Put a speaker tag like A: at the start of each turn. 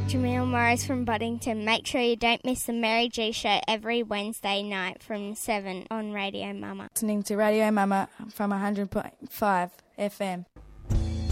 A: Jamil Morris from Boddington. Make sure you don't miss the Mary G Show every Wednesday night from 7 on Radio Mama.
B: Listening to Radio Mama from 100.5 FM.